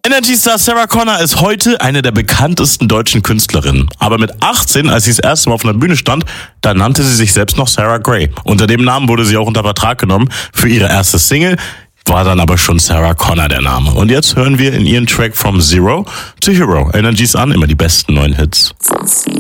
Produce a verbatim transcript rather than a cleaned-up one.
Energy-Star Sarah Connor ist heute eine der bekanntesten deutschen Künstlerinnen. Aber mit achtzehn, als sie das erste Mal auf einer Bühne stand, da nannte sie sich selbst noch Sarah Gray. Unter dem Namen wurde sie auch unter Vertrag genommen für ihre erste Single, war dann aber schon Sarah Connor der Name. Und jetzt hören wir in ihren Track From Zero to Hero. Energy's an, immer die besten neuen Hits.